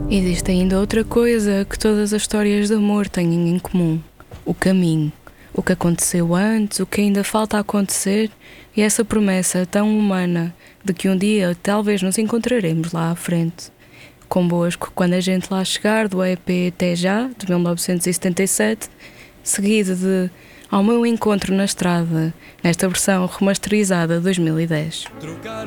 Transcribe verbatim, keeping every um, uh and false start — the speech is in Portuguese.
Existe ainda outra coisa que todas as histórias de amor têm em comum: o caminho. O que aconteceu antes, o que ainda falta acontecer e essa promessa tão humana de que um dia talvez nos encontraremos lá à frente. Convosco, quando a gente lá chegar, do E P Até Já, de mil novecentos e setenta e sete, seguido de Ao Meu Encontro na Estrada, nesta versão remasterizada de dois mil e dez.